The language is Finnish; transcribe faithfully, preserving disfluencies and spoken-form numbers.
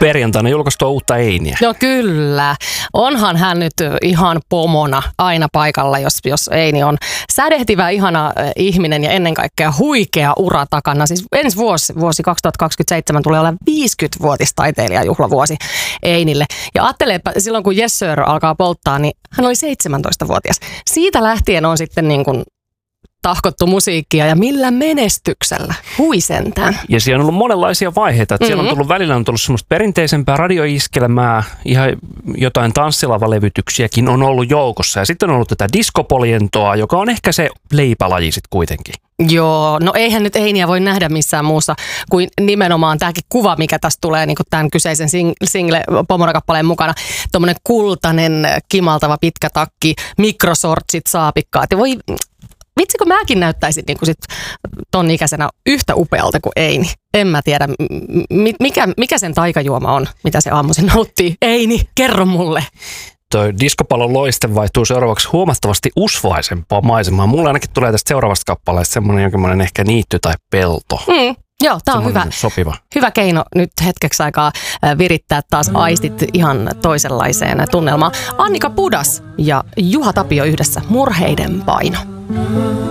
perjantaina julkaistua uutta Einiä. No kyllä. Onhan hän nyt ihan pomona aina paikalla, jos, jos Eini on sädehtivä, ihana ihminen ja ennen kaikkea huikea ura takana. Siis ensi vuosi, vuosi kaksituhattakaksikymmentäseitsemän tulee olla viisikymmenvuotis taiteilijajuhlavuosi Einille. Ja ajattelepa, silloin kun Yes Sir alkaa polttaa, niin hän oli seitsemäntoistavuotias. Siitä lähtien on sitten niin kuin tahkottu musiikkia ja millä menestyksellä. Hui sentään. Ja siellä on ollut monenlaisia vaiheita. Mm-hmm. Siellä on tullut, välillä on tullut semmoista perinteisempää radioiskelmää, ihan jotain tanssilava-levytyksiäkin on ollut joukossa. Ja sitten on ollut tätä diskopolientoa, joka on ehkä se leipälaji sitten kuitenkin. Joo, no eihän nyt Einiä voi nähdä missään muussa kuin nimenomaan tämäkin kuva, mikä tässä tulee niin kuin tämän kyseisen sing- single-pomorakappaleen mukana. Tuommoinen kultainen, kimaltava pitkä takki, mikrosortsit, saapikkaat ja voi... Vitsi, kun mäkin näyttäisin niin kuin sit ton ikäisenä yhtä upealta kuin Eini. En mä tiedä, mikä, mikä sen taikajuoma on, mitä se aamuisin nauttii. Eini, kerro mulle. Toi diskopallon loiste vaihtuu seuraavaksi huomattavasti usvaisempaa maisemaa. Mulla ainakin tulee tästä seuraavasta kappaleesta semmoinen jonkinlainen ehkä niitty tai pelto. Mm. Joo, tää on hyvä, sopiva. hyvä keino nyt hetkeksi aikaa virittää taas aistit ihan toisenlaiseen tunnelmaan. Annika Pudas ja Juha Tapio yhdessä, Murheiden paino.